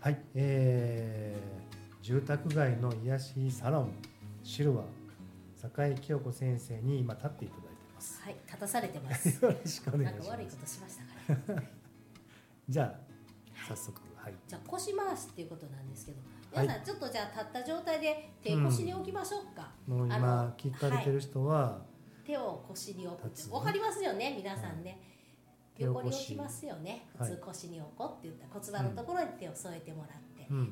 はい、住宅街の癒しサロンシルワ酒井清子先生に今立っていただいてます。 はい、立たされてます。 よろしくお願いします。 なんか悪いことしましたから、ね。 じゃあ早速、はい。 じゃあ腰回しっていうことなんですけど、 はい、 皆さんちょっとじゃあ立った状態で手腰に置きましょうか。 もう今聞かれてる人は、 手を腰に置く。わかりますよね、皆さんね。横に置きますよね。普通腰に置こうって言ったら骨盤のところに手を添えてもらって、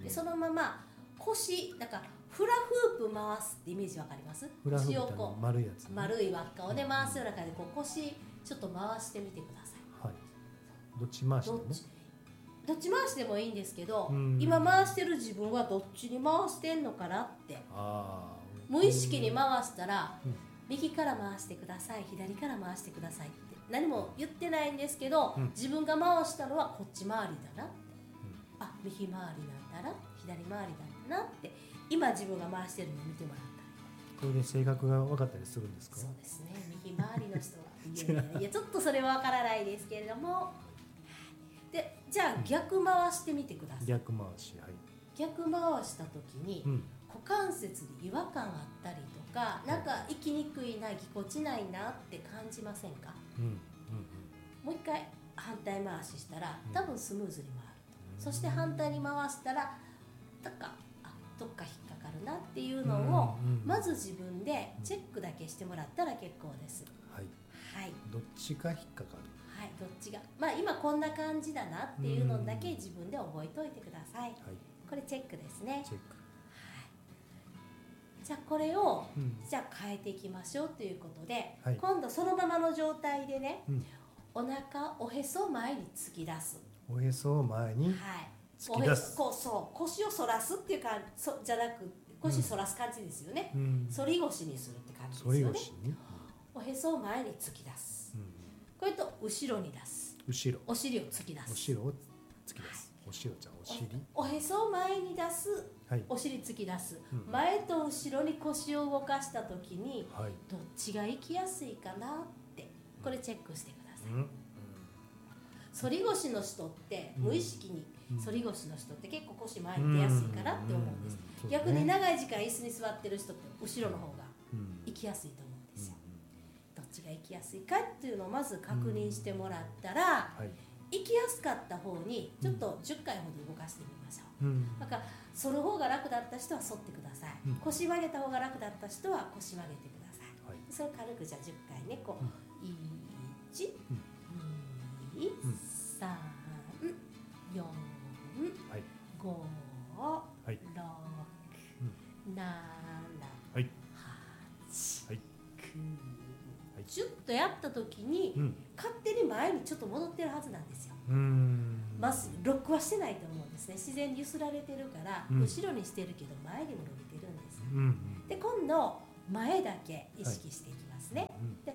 でそのまま腰だからフラフープ回すってイメージわかります？ フラフープって丸いやつ、ね、 丸い輪っかをね回すような感じでこう腰ちょっと回してみてください。はい。 どっち回してね。 どっち回しでもいいんですけど、今回してる自分はどっちに回してんのかなって。無意識に回したら、右から回してください、左から回してくださいって何も言ってないんですけど、自分が回したのはこっち回りだなって、あ、右回りなんだな、左回りだなって今自分が回してるのを見てもらったら。これで性格が分かったりするんですか？ そうですね、右回りの人はいやちょっとそれは分からないですけれども、でじゃあ逆回してみてください。 逆回し、はい。 逆回した時に、股関節に違和感あったりとか、なんか生きにくいな、ぎこちないなって感じませんか？もう一回反対回ししたら多分スムーズに回ると、そして反対に回したらどっか引っかかるなっていうのをまず自分でチェックだけしてもらったら結構です。はい、はい、 どっちが引っかかる？ はい、どっちが、今こんな感じだなっていうのだけ自分で覚えておいてください。これチェックですね。チェック。はい。じゃあこれを、じゃあ変えていきましょうということで、今度そのままの状態でね、お腹、おへそを前に突き出す。 おへそを前に突き出す。 そう、腰を反らすっていうかじゃなく腰反らす感じですよね。反り腰にするって感じですよね。おへそを前に突き出す。これと後ろに出す。お尻を突き出す。お尻を突き出す。お尻ちゃん、お尻。おへそを前に出す。お尻突き出す。前と後ろに腰を動かしたときに、どっちが行きやすいかなってこれチェックしてください。反り腰の人って無意識に反り腰の人って結構腰前に出やすいかなって思うんです。逆に長い時間椅子に座ってる人って後ろの方が行きやすいと思うんですよ。どっちが行きやすいかっていうのをまず確認してもらったら、行きやすかった方にちょっと10回ほど動かしてみましょう。だから反る方が楽だった人は反ってください。腰曲げた方が楽だった人は腰曲げてください。それ軽くじゃあ10回ね、こう1、2、3、4、5、6、7、8、9、10とやった時に、勝手に前にちょっと戻ってるはずなんですよ。まずロックはしてないと思うんですね。自然に揺すられてるから、後ろにしてるけど前にも伸びてるんです。で今度前だけ意識していきますね。で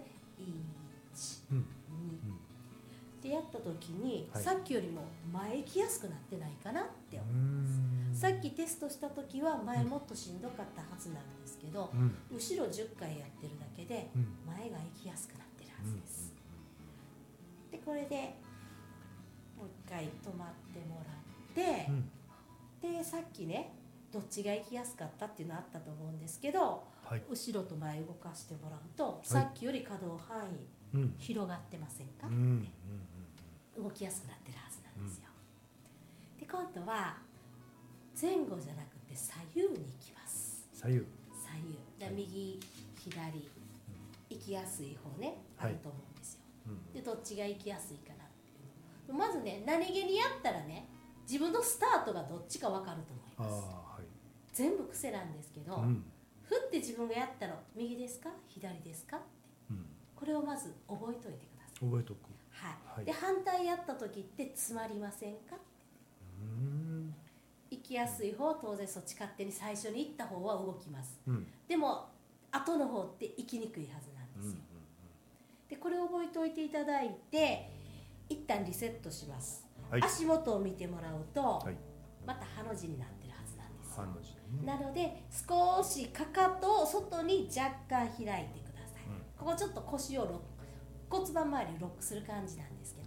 1、2ってやった時に、さっきよりも前行きやすくなってないかなって思います。さっきテストした時は前もっとしんどかったはずなんですけど、後ろ10回やってるだけで前が行きやすくなってるはずです。でこれでもう一回止まってもらって、でさっきねどっちが行きやすかったっていうのあったと思うんですけど、後ろと前動かしてもらうと、さっきより可動範囲広がってませんか？動きやすくなってるはずなんですよ。で今度は前後じゃなくて左右に行きます。左右で右左行きやすい方ね、あると思うんですよ。でどっちが行きやすいかなっていうの、まずね何気にやったらね自分のスタートがどっちか分かると思います。全部癖なんですけど、ふって自分がやったの右ですか左ですかって、これをまず覚えておいてください。覚えとく。で反対やった時って詰まりませんかって。行きやすい方は当然そっち勝手に最初に行った方は動きます。でも後の方って行きにくいはずなんですよ。でこれを覚えておいていただいて一旦リセットします。足元を見てもらうと、またハの字になってるはずなんですよ。なので少しかかとを外に若干開いてください。ここちょっと腰を骨盤周りをロックする感じなんですけど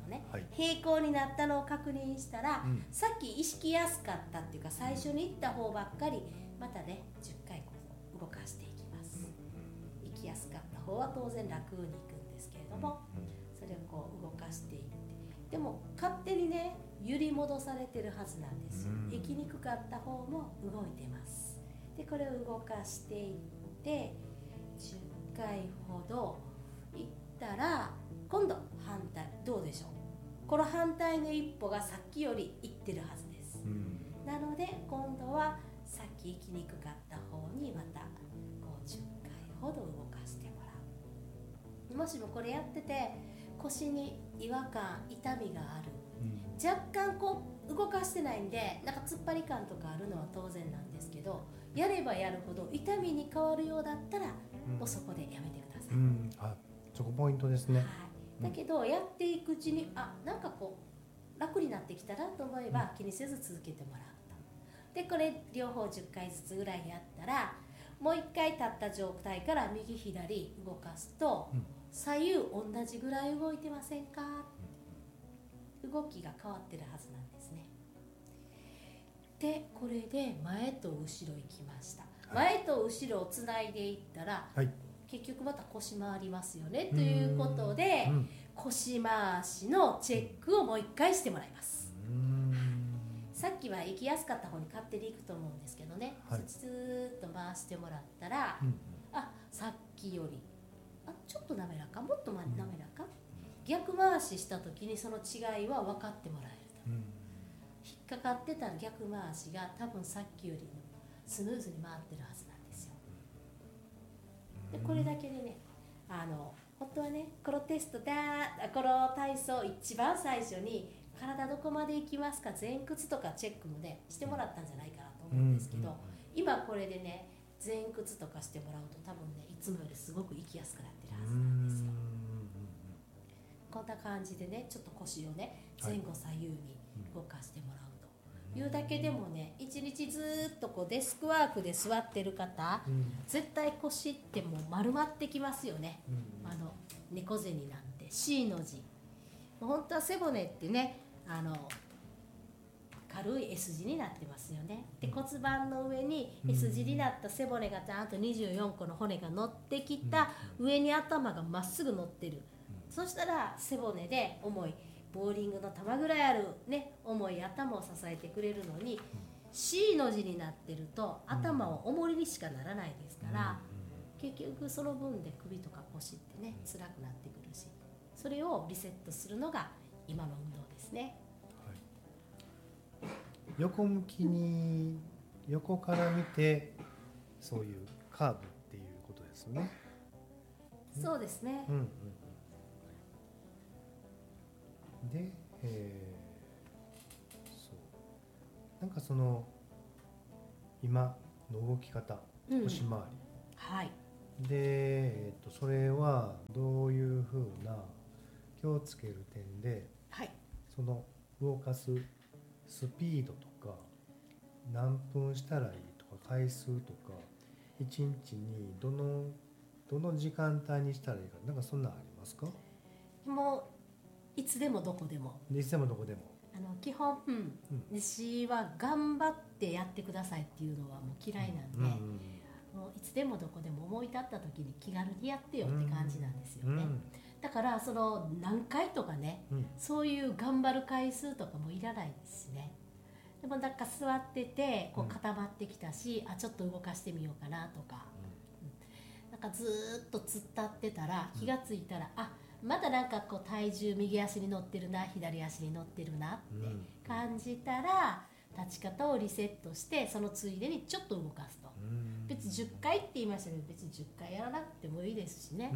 のね、 はい、 平行になったのを確認したら、 うん、 さっき意識やすかったっていうか最初に行った方ばっかりまたね10回こう動かしていきます。行きやすかった方は当然楽に行くんですけれども、それをこう動かしていって、でも勝手にね揺り戻されてるはずなんですよ。行きにくかった方も動いてます。でこれを動かしていって10回ほど行ったら今度反対どうでしょう。この反対の一歩がさっきより行ってるはずです、なので今度はさっき行きにくかった方にまたこう10回ほど動かしてもらう。もしもこれやってて腰に違和感痛みがある、若干こう動かしてないんでなんか突っ張り感とかあるのは当然なんですけど、やればやるほど痛みに変わるようだったら、もうそこでやめてください、 あ、そこポイントですね、 はい、だけどやっていくうちになんかこう楽になってきたなと思えば気にせず続けてもらうと。でこれ両方10回ずつぐらいやったらもう1回立った状態から右左動かすと、左右同じぐらい動いてませんか、動きが変わってるはずなんですね。でこれで前と後ろ行きました、前と後ろをつないでいったら、結局また腰回りますよねということで、腰回しのチェックをもう1回してもらいます。さっきは行きやすかった方に勝手に行くと思うんですけどね、ずーっと回してもらったら、さっきよりちょっと滑らか、もっと滑らか、逆回しした時にその違いは分かってもらえると、引っかかってたら逆回しが多分さっきよりもスムーズに回ってるはずなんですよ。でこれだけでね、本当はねこのテストこの体操一番最初に体どこまで行きますか前屈とかチェックもねしてもらったんじゃないかなと思うんですけど、今これでね前屈とかしてもらうと多分ねいつもよりすごく行きやすくなってるはずなんですよ。こんな感じでねちょっと腰をね前後左右に動かしてもらうというだけでもね、一日ずっとこうデスクワークで座ってる方、絶対腰ってもう丸まってきますよね、猫背になって C の字、本当は背骨ってね軽い S 字になってますよね。で骨盤の上に S 字になった背骨がちゃんと24個の骨が乗ってきた上に頭がまっすぐ乗ってる、そしたら背骨で重いボーリングの球ぐらいある、ね、重い頭を支えてくれるのに、C の字になってると頭は重りにしかならないですから、結局その分で首とか腰ってね辛くなってくるし、それをリセットするのが今の運動ですね。 横向きに横から見てそういうカーブっていうことですね。 そうですね、 で、なんかその今の動き方、腰回り、で、それはどういうふうな気をつける点で、その動かすスピードとか何分したらいいとか回数とか1日にどの時間帯にしたらいいか、なんかそんなのありますか？ もういつでもどこでも、 いつでもどこでも基本、私は頑張ってやってくださいっていうのはもう嫌いなんで、もういつでもどこでも思い立った時に気軽にやってよって感じなんですよね。だからその何回とかね、そういう頑張る回数とかもいらないですね。でもなんか座っててこう固まってきたし、ちょっと動かしてみようかなとか、なんかずっと突っ立ってたら気がついたら、まだなんかこう体重右足に乗ってるな左足に乗ってるなって感じたら、立ち方をリセットしてそのついでにちょっと動かすと、別に10回って言いましたけど別に10回やらなくてもいいですしね、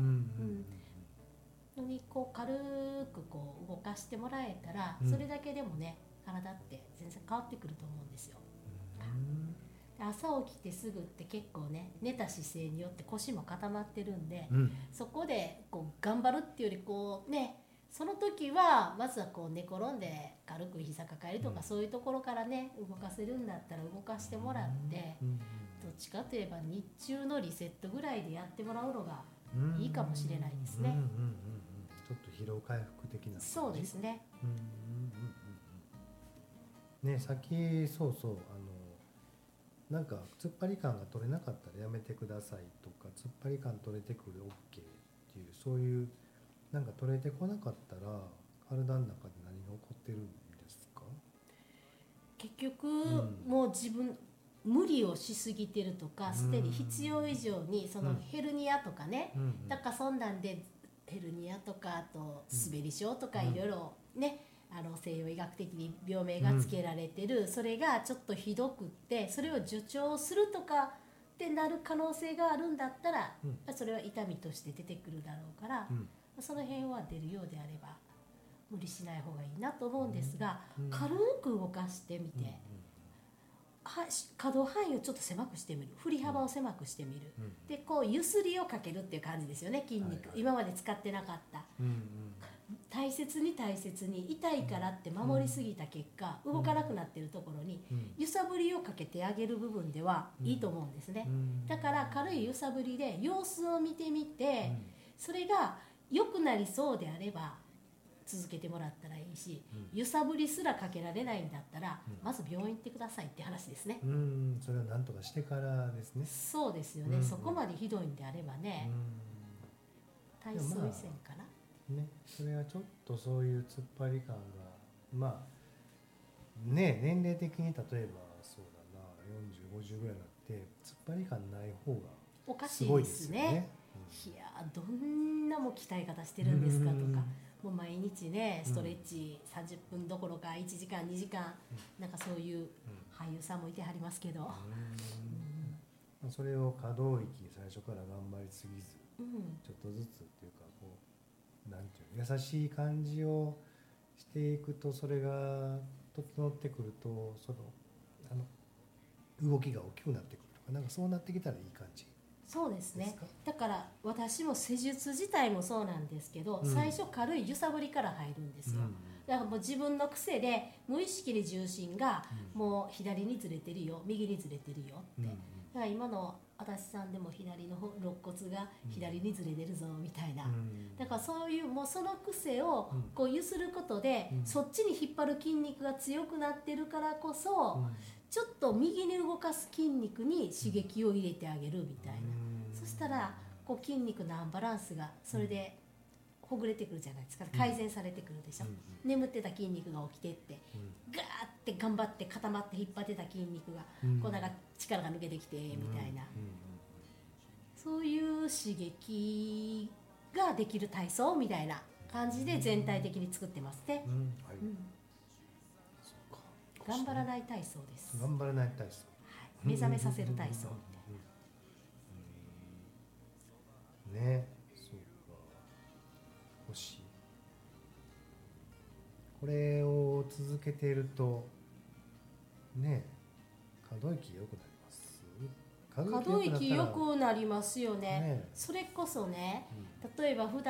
にこう軽くこう動かしてもらえたら、それだけでもね体って全然変わってくると思うんですよ。朝起きてすぐって結構ね寝た姿勢によって腰も固まってるんで、そこでこう頑張るっていうよりこうね、その時はまずはこう寝転んで軽く膝抱えるとか、そういうところからね動かせるんだったら動かしてもらって、どっちかといえば日中のリセットぐらいでやってもらうのがいいかもしれないですね。 そちょっと疲労回復的な感じ。 そうですね。 ね、さっきそうなんか突っ張り感が取れなかったらやめてくださいとか、突っ張り感取れてくる OK っていう、そういうなんか取れてこなかったら体の中で何が起こってるんですか？ 結局、もう自分無理をしすぎてるとか、すでに必要以上にそのヘルニアとかね、だからそんなんでヘルニアとかあと滑り症とかいろいろね、西洋医学的に病名がつけられてる、それがちょっとひどくってそれを助長するとかってなる可能性があるんだったら、それは痛みとして出てくるだろうから、その辺は出るようであれば無理しない方がいいなと思うんですが、軽く動かしてみて、可動範囲をちょっと狭くしてみる、振り幅を狭くしてみる、でこうゆすりをかけるっていう感じですよね。筋肉、今まで使ってなかった、大切に痛いからって守りすぎた結果、動かなくなっているところに揺さぶりをかけてあげる部分ではいいと思うんですね。だから軽い揺さぶりで様子を見てみて、それが良くなりそうであれば続けてもらったらいいし、揺さぶりすらかけられないんだったら、まず病院行ってくださいって話ですね。 それを何とかしてからですね。 そうですよね、そこまでひどいんであればね、体操以前かな、 ね、それはちょっとそういう突っ張り感がね、年齢的に例えばそうだな、40、50ぐらいになって突っ張り感ない方がすごいですよね。 いやどんなも鍛え方してるんですかとか、もう毎日ねストレッチ30分どころか1時間2時間、なんかそういう俳優さんもいてはりますけど、 それを可動域最初から頑張りすぎず、ちょっとずつっていうか、こうなんていうの、優しい感じをしていくと、それが整ってくると、その動きが大きくなってくるとか、なんかそうなってきたらいい感じ。 そうですね。だから私も施術自体もそうなんですけど、最初軽い揺さぶりから入るんですよ。だからもう自分の癖で無意識に重心がもう左にずれてるよ、右にずれてるよって、だから今の足立さんでも左の肋骨が左にずれてるぞみたいな、だからそういうもうその癖をこう揺することで、そっちに引っ張る筋肉が強くなってるからこそ、ちょっと右に動かす筋肉に刺激を入れてあげるみたいな、そしたらこう筋肉のアンバランスがそれでほぐれてくるじゃないですか、改善されてくるでしょ、眠ってた筋肉が起きてって、ガーって頑張って固まって引っ張ってた筋肉がこうなんか力が抜けてきてみたいな、そういう刺激ができる体操みたいな感じで全体的に作ってますね。頑張らない体操です。 頑張らない体操、 目覚めさせる体操ね。そうか、欲しい。これを続けているとね、可動域良くなります。 可動域良くなりますよね。それこそね、例えば普段